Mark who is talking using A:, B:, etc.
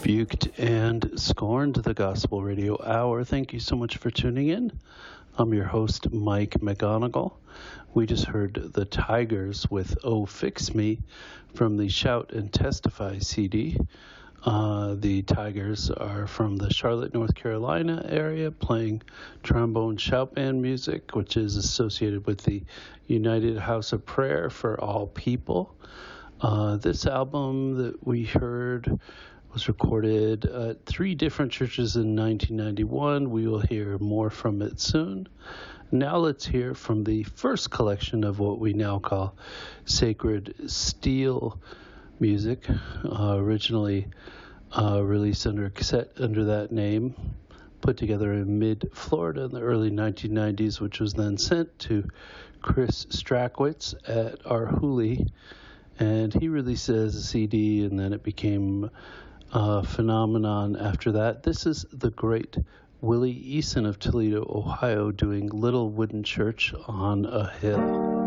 A: Rebuked and Scorned, the Gospel Radio Hour. Thank you so much for tuning in. I'm your host, Mike McGonigal. We just heard the Tigers with Oh Fix Me from the Shout and Testify CD. The Tigers are from the Charlotte, North Carolina area, playing trombone shout band music, which is associated with the United House of Prayer for All People. This album that we heard was recorded at 3 different churches in 1991. We will hear more from it soon. Now let's hear from the first collection of what we now call Sacred Steel music, originally released under a cassette under that name, put together in mid-Florida in the early 1990s, which was then sent to Chris Strakowitz at Arhoolie, and he released it as a CD, and then it became a phenomenon after that. This is the great Willie Eason of Toledo, Ohio, doing Little Wooden Church on a Hill.